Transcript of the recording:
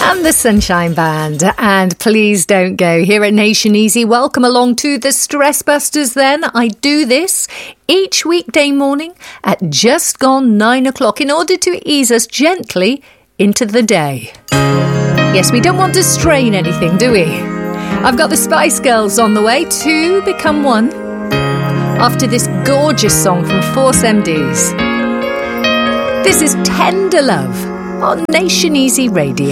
And the Sunshine Band. And please don't go. Here at Nation Easy, welcome along to the Stress Busters then. I do this each weekday morning at just gone 9 o'clock in order to ease us gently into the day. Yes, we don't want to strain anything, do we? I've got the Spice Girls on the way to become one after this gorgeous song from Force MDs. This is Tender Love on Nation Easy Radio.